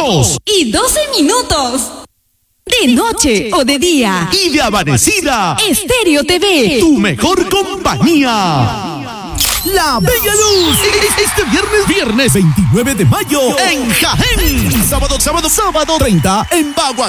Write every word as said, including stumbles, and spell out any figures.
dos y doce minutos. De noche o de día. Y de amanecida. Estéreo T V. Tu mejor compañía. La Bella Luz. Este viernes, viernes veintinueve de mayo en Jaén. Sábado, sábado, sábado treinta en Bagua.